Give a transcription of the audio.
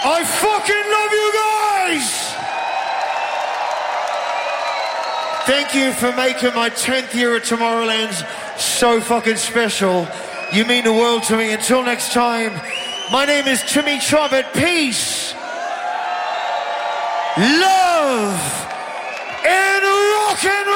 I fucking love you guys! Thank you for making my 10th year at Tomorrowland so fucking special. You mean the world to me. Until next time, my name is Timmy Trumpet. Peace, love, and rock and roll!